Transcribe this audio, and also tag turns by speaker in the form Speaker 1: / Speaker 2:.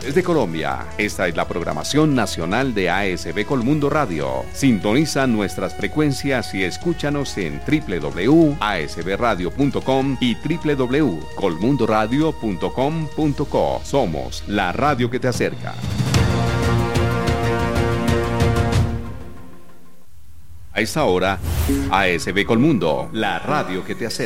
Speaker 1: Desde Colombia, esta es la programación nacional de ASB Colmundo Radio. Sintoniza nuestras frecuencias y escúchanos en www.asbradio.com y www.colmundoradio.com.co. Somos la radio que te acerca. A esta hora, ASB Colmundo, la radio que te acerca.